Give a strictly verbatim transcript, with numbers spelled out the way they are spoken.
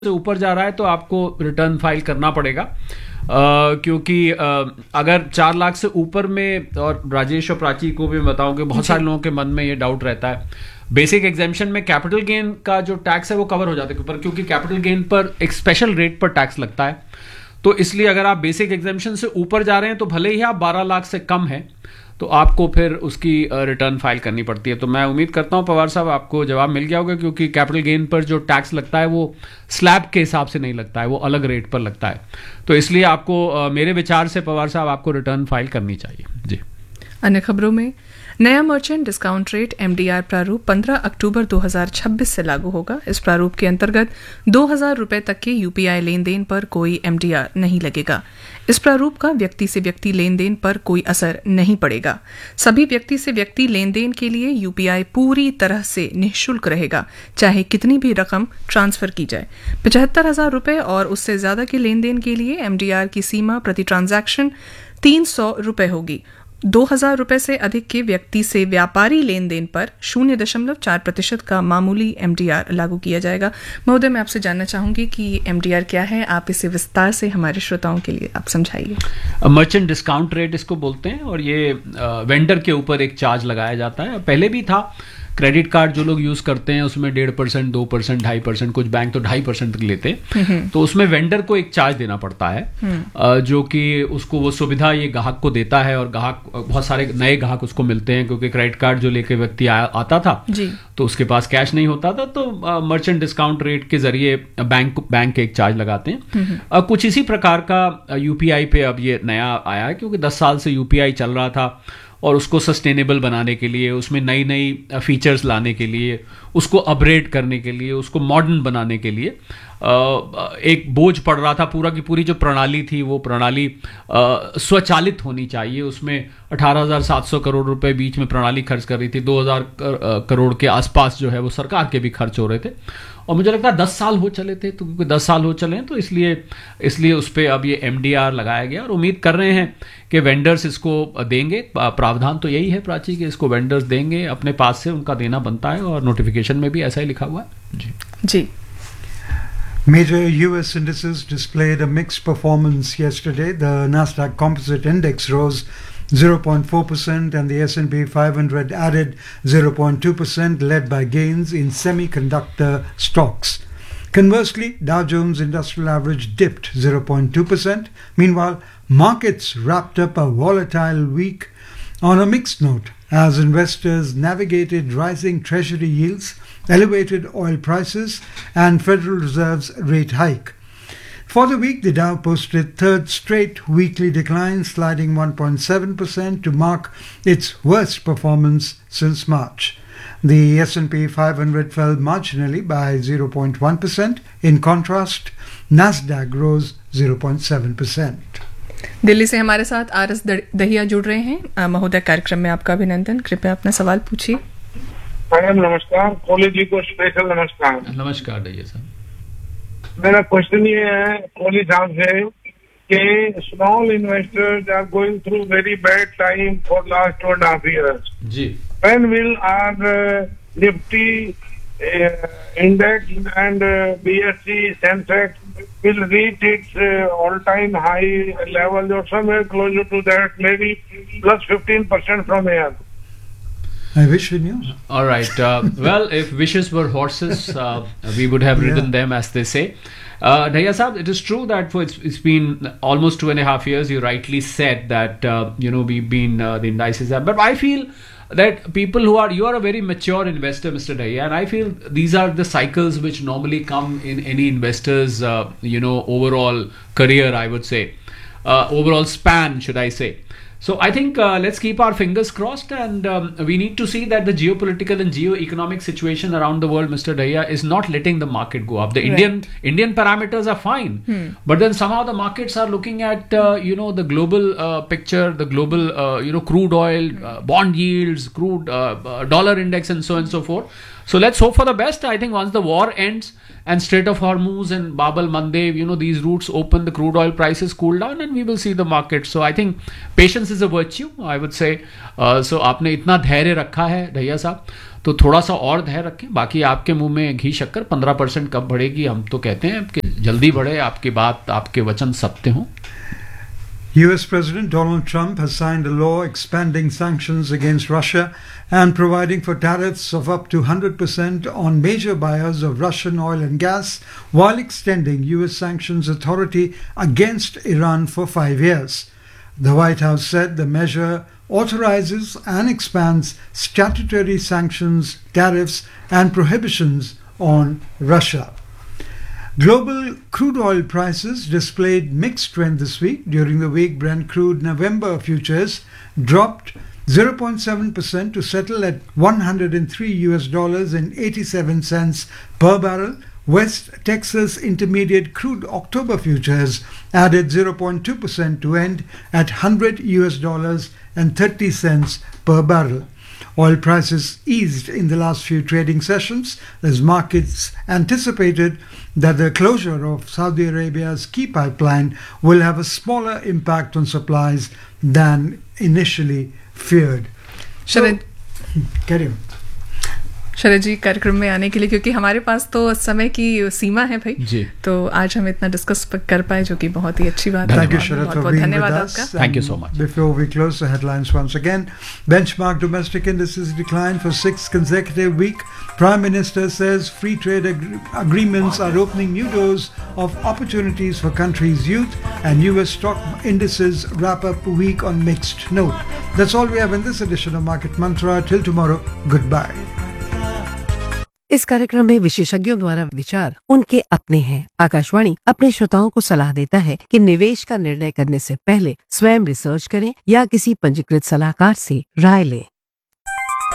से ऊपर जा रहा है तो आपको रिटर्न फाइल करना पड़ेगा। uh, क्योंकि uh, अगर चार लाख से ऊपर में, और राजेश और प्राची को भी बताऊं कि बहुत सारे लोगों के मन में ये डाउट रहता है, बेसिक एग्जामिशन में कैपिटल गेन का जो टैक्स है वो कवर हो जाता है, क्योंकि कैपिटल गेन पर एक स्पेशल रेट पर टैक्स लगता है। तो इसलिए अगर आप बेसिक एग्जामिशन से ऊपर जा रहे हैं तो भले ही आप बारह लाख से कम है तो आपको फिर उसकी रिटर्न फाइल करनी पड़ती है। तो मैं उम्मीद करता हूं पवार साहब आपको जवाब मिल गया होगा, क्योंकि कैपिटल गेन पर जो टैक्स लगता है वो स्लैब के हिसाब से नहीं लगता है, वो अलग रेट पर लगता है। तो इसलिए आपको, मेरे विचार से पवार साहब, आपको रिटर्न फाइल करनी चाहिए जी। अन्य खबरों में, नया मर्चेंट डिस्काउंट रेट एमडीआर प्रारूप पंद्रह अक्टूबर दो हज़ार छब्बीस से लागू होगा। इस प्रारूप के अंतर्गत दो हज़ार रुपए तक के यूपीआई लेन देन पर कोई एमडीआर नहीं लगेगा। इस प्रारूप का व्यक्ति से व्यक्ति लेन देन पर कोई असर नहीं पड़ेगा। सभी व्यक्ति से व्यक्ति लेन देन के लिए यूपीआई पूरी तरह से निःशुल्क रहेगा, चाहे कितनी भी रकम ट्रांसफर की जाए। पचहत्तर हजार रुपए और उससे ज्यादा के लेन देन के लिए एमडीआर की सीमा प्रति ट्रांजैक्शन तीन सौ रुपए होगी। दो हजार रुपए से अधिक के व्यक्ति से व्यापारी लेन देन पर शून्य दशमलव चार प्रतिशत का मामूली एमडीआर लागू किया जाएगा। महोदय, मैं आपसे जानना चाहूंगी कि एमडीआर क्या है, आप इसे विस्तार से हमारे श्रोताओं के लिए आप समझाइए। मर्चेंट डिस्काउंट रेट इसको बोलते हैं, और ये वेंडर के ऊपर एक चार्ज लगाया जाता है। पहले भी था, क्रेडिट कार्ड जो लोग यूज करते हैं उसमें डेढ़ परसेंट, दो परसेंट, ढाई परसेंट, कुछ बैंक तो ढाई परसेंट तक लेते हैं। तो उसमें वेंडर को एक चार्ज देना पड़ता है, जो कि उसको वो सुविधा ये ग्राहक को देता है, और ग्राहक, बहुत सारे नए ग्राहक उसको मिलते हैं, क्योंकि क्रेडिट कार्ड जो लेके व्यक्ति आ, आता था जी। तो उसके पास कैश नहीं होता था, तो मर्चेंट डिस्काउंट रेट के जरिए बैंक बैंक एक चार्ज लगाते हैं। आ, कुछ इसी प्रकार का यूपीआई पे अब ये नया आया है, क्योंकि दस साल से यूपीआई चल रहा था, और उसको सस्टेनेबल बनाने के लिए, उसमें नई नई फीचर्स लाने के लिए, उसको अपग्रेड करने के लिए, उसको मॉडर्न बनाने के लिए एक बोझ पड़ रहा था। पूरा की पूरी जो प्रणाली थी वो प्रणाली स्वचालित होनी चाहिए। उसमें अठारह हज़ार सात सौ करोड़ रुपए बीच में प्रणाली खर्च कर रही थी, दो हज़ार करोड़ के आसपास जो है वो सरकार के भी खर्च हो रहे थे, और मुझे लगता है दस साल हो चले थे। तो क्योंकि दस साल हो चले हैं तो इसलिए इसलिए उस पर अब ये एमडीआर लगाया गया, और उम्मीद कर रहे हैं कि वेंडर्स इसको देंगे। प्रावधान तो यही है प्राची कि इसको वेंडर्स देंगे, अपने पास से उनका देना बनता है, और नोटिफिकेशन में भी ऐसा ही लिखा हुआ है जी जी। Major U S indices displayed a mixed performance yesterday. The Nasdaq Composite Index rose zero point four percent and the S and P five hundred added zero point two percent, led by gains in semiconductor stocks. Conversely, Dow Jones Industrial Average dipped zero point two percent. Meanwhile, markets wrapped up a volatile week on a mixed note as investors navigated rising treasury yields, elevated oil prices, and Federal Reserve's rate hike. For the week, the Dow posted third straight weekly decline, sliding one point seven percent to mark its worst performance since March. The S and P five hundred fell marginally by zero point one percent. In contrast, Nasdaq rose zero point seven percent. Delhi से हमारे साथ R S Dahiya जुड़ रहे हैं। महोदय, कार्यक्रम में आपका अभिनंदन। कृपया अपना सवाल पूछिए। मैडम नमस्कार, कोहली जी को स्पेशल नमस्कार। नमस्कार दहिया साहब। मेरा क्वेश्चन ये है कोहली साहब से कि small investors are going through very bad time for last to and half years ji. When will are Nifty index and BSE Sensex will reach its uh, all-time high level or somewhere closer to that, maybe plus fifteen percent from here? I wish we knew. All right. Uh, well, if wishes were horses, uh, we would have ridden yeah. them, as they say. Uh, Daya Saab, it is true that for it's, it's been almost two and a half years. You rightly said that, uh, you know, we've been, uh, the indices are, but I feel that people who are, you are a very mature investor, Mister Daya, and I feel these are the cycles which normally come in any investor's, uh, you know, overall career, I would say, uh, overall span, should I say. So I think uh, let's keep our fingers crossed, and um, we need to see that the geopolitical and geo-economic situation around the world, Mister Daya, is not letting the market go up. The right. Indian Indian parameters are fine, hmm. but then somehow the markets are looking at uh, you know the global uh, picture, the global uh, you know crude oil, uh, bond yields, crude uh, uh, dollar index, and so on and so forth. So let's hope for the best. I think once the war ends and Strait of Hormuz and Bab al-Mandeb, you know, these routes open, the crude oil prices cool down and we will see the market. So I think patience is a virtue, I would say. Uh, so आपने इतना धैर्य रखा है ढैया साहब, तो थोड़ा सा और धैर्य रखें. बाकी आपके मुंह में घी शक्कर. पंद्रह परसेंट कब बढ़ेगी हम तो कहते हैं कि जल्दी बढ़े, आपकी बात, आपके वचन सत्य हों. U S President Donald Trump has signed a law expanding sanctions against Russia and providing for tariffs of up to one hundred percent on major buyers of Russian oil and gas, while extending U S sanctions authority against Iran for five years. The White House said the measure authorizes and expands statutory sanctions, tariffs, and prohibitions on Russia. Global crude oil prices displayed mixed trend this week. During the week, Brent crude November futures dropped zero point seven percent to settle at one hundred three U S dollars and eighty-seven cents per barrel. West Texas Intermediate crude October futures added zero point two percent to end at one hundred U S dollars and thirty cents per barrel. Oil prices eased in the last few trading sessions as markets anticipated that the closure of Saudi Arabia's key pipeline will have a smaller impact on supplies than initially feared. Sharad, So, carry on. शरद जी कार्यक्रम में आने के लिए, क्योंकि हमारे पास तो समय की सीमा है भाई जी, तो आज हम इतना डिस्कस कर पाए जो कि बहुत ही अच्छी बात है. Thank you, Sharad, बहुत for बहुत being with धन्यवाद us. आपका. Thank you And so much. Before we close the headlines once again, benchmark domestic indices declined for sixth consecutive week. Prime Minister says free trade ag- agreements are opening new doors of opportunities for country's youth, and U S stock indices wrap up week on mixed note. That's all we have in this edition of Market Mantra. Till tomorrow, goodbye. इस कार्यक्रम में विशेषज्ञों द्वारा विचार उनके अपने हैं. आकाशवाणी अपने श्रोताओं को सलाह देता है कि निवेश का निर्णय करने से पहले स्वयं रिसर्च करें या किसी पंजीकृत सलाहकार से राय लें.